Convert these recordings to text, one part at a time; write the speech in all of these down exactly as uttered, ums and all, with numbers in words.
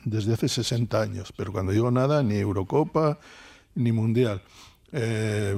desde hace sesenta años, pero cuando digo nada, ni Eurocopa ni Mundial. Eh,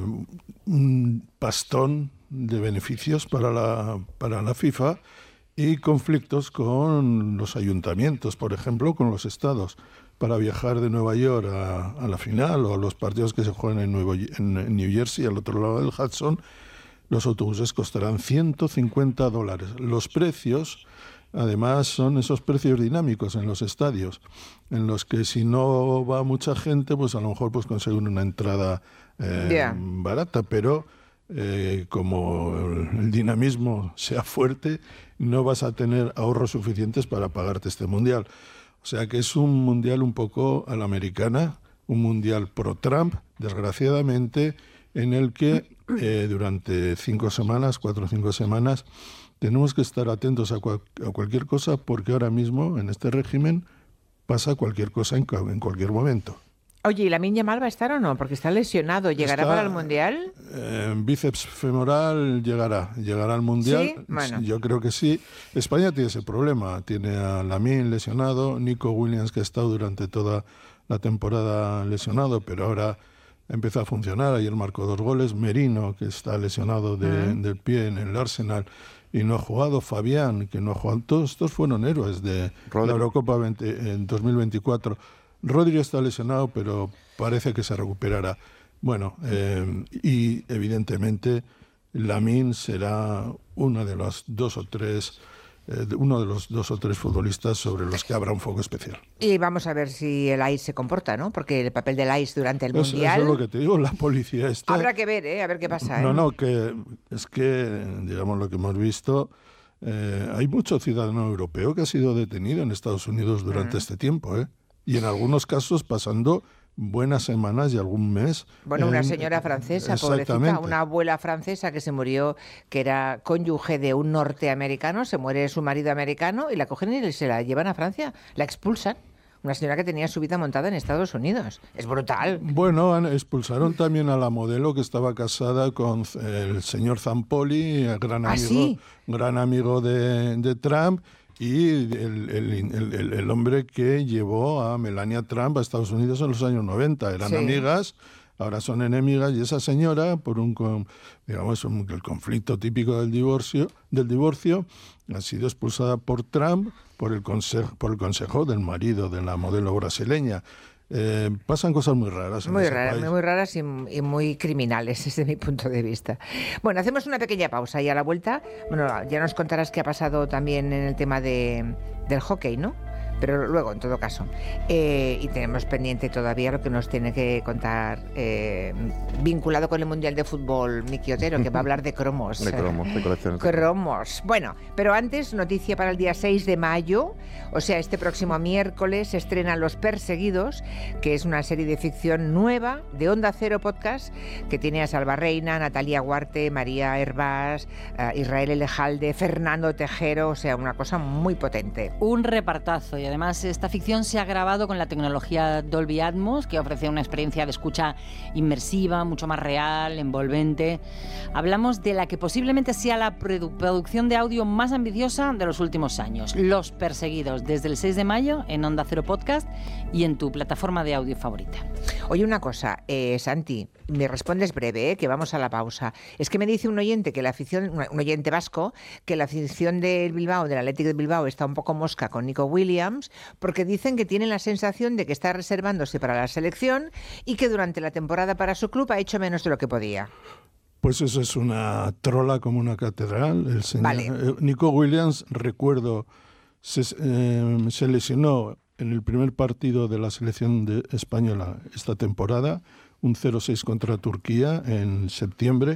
un pastón de beneficios para la, para la FIFA y conflictos con los ayuntamientos, por ejemplo, con los estados, para viajar de Nueva York a, a la final o a los partidos que se juegan en, Nuevo, en, en New Jersey, al otro lado del Hudson. Los autobuses costarán ciento cincuenta dólares. Los precios, además, son esos precios dinámicos en los estadios, en los que si no va mucha gente, pues a lo mejor pues consiguen una entrada eh, yeah. barata, pero eh, como el, el dinamismo sea fuerte, no vas a tener ahorros suficientes para pagarte este mundial. O sea que es un mundial un poco a la americana, un mundial pro-Trump, desgraciadamente, en el que eh, durante cinco semanas, cuatro o cinco semanas, tenemos que estar atentos a, cual, a cualquier cosa, porque ahora mismo, en este régimen, pasa cualquier cosa en, en cualquier momento. Oye, ¿y Lamine Yamal va a estar o no? Porque está lesionado. ¿Llegará está, para el Mundial? Eh, bíceps femoral llegará. Llegará al Mundial. ¿Sí? Bueno. Yo creo que sí. España tiene ese problema. Tiene a Lamine lesionado, Nico Williams, que ha estado durante toda la temporada lesionado, pero ahora empieza a funcionar. Ayer marcó dos goles. Merino, que está lesionado de, uh-huh. del pie en el Arsenal y no ha jugado. Fabián, que no ha jugado. Todos estos fueron héroes de Rodri. La Eurocopa veinte, en dos mil veinticuatro. Rodri está lesionado, pero parece que se recuperará. Bueno, eh, y evidentemente Lamine será uno de los dos o tres eh, uno de los dos o tres futbolistas sobre los que habrá un foco especial. Y vamos a ver si el A I S se comporta, ¿no? Porque el papel del A I S durante el Eso, Mundial... Eso es lo que te digo, la policía está... Habrá que ver, ¿eh? A ver qué pasa, ¿eh? No, no, que es que, digamos, lo que hemos visto... Eh, hay mucho ciudadano europeo que ha sido detenido en Estados Unidos durante uh-huh. este tiempo, ¿eh? Y en algunos casos pasando buenas semanas y algún mes. Bueno, en... una señora francesa, pobrecita, una abuela francesa que se murió, que era cónyuge de un norteamericano, se muere su marido americano y la cogen y se la llevan a Francia, la expulsan. Una señora que tenía su vida montada en Estados Unidos. Es brutal. Bueno, expulsaron también a la modelo que estaba casada con el señor Zampoli, gran amigo, ¿Ah, sí? gran amigo de, de Trump. Y el, el, el, el hombre que llevó a Melania Trump a Estados Unidos en los años noventa. Eran sí. amigas, ahora son enemigas, y esa señora, por un, digamos, un, el conflicto típico del divorcio, del divorcio, ha sido expulsada por Trump por el consejo, por el consejo del marido de la modelo brasileña. Eh, pasan cosas muy raras en muy ese raras, país. muy raras y, y muy criminales desde mi punto de vista. Bueno, hacemos una pequeña pausa y a la vuelta, bueno, ya nos contarás qué ha pasado también en el tema de, del hockey, ¿no? Pero luego, en todo caso. Eh, y tenemos pendiente todavía lo que nos tiene que contar eh, vinculado con el Mundial de Fútbol, Miki Otero, que va a hablar de cromos. De cromos, de colecciones. Cromos. Bueno, pero antes, noticia para el día seis de mayo, o sea, este próximo miércoles se estrena Los Perseguidos, que es una serie de ficción nueva de Onda Cero Podcast, que tiene a Salva Reina, Natalia Guarte, María Hervás, uh, Israel Elejalde, Fernando Tejero, o sea, una cosa muy potente. Un repartazo. Y además esta ficción se ha grabado con la tecnología Dolby Atmos, que ofrece una experiencia de escucha inmersiva, mucho más real, envolvente. Hablamos de la que posiblemente sea la producción de audio más ambiciosa de los últimos años, Los Perseguidos, desde el seis de mayo en Onda Cero Podcast y en tu plataforma de audio favorita. Oye, una cosa, eh, Santi, me respondes breve, ¿eh? Que vamos a la pausa. Es que me dice un oyente, que la afición, un oyente vasco, que la afición del Bilbao, del Athletic de Bilbao, está un poco mosca con Nico Williams, porque dicen que tienen la sensación de que está reservándose para la selección y que durante la temporada para su club ha hecho menos de lo que podía. Pues eso es una trola como una catedral. El señor vale. eh, Nico Williams, recuerdo, se, eh, se lesionó en el primer partido de la selección de española esta temporada, un cero seis contra Turquía en septiembre.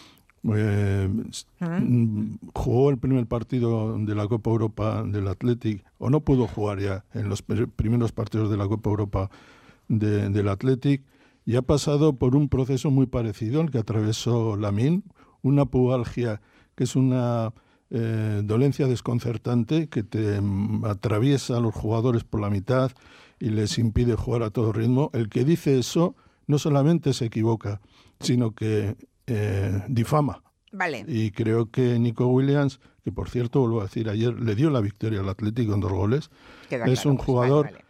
Eh, uh-huh. Jugó el primer partido de la Copa Europa del Athletic, o no pudo jugar ya en los primeros partidos de la Copa Europa de, del Athletic, y ha pasado por un proceso muy parecido al que atravesó Lamine, una pubalgia, que es una eh, dolencia desconcertante que te atraviesa a los jugadores por la mitad y les impide jugar a todo ritmo. El que dice eso no solamente se equivoca, sino que Eh, difama. Vale. Y creo que Nico Williams, que por cierto, vuelvo a decir, ayer le dio la victoria al Atlético con dos goles, Queda es claro, un pues, jugador vale, vale.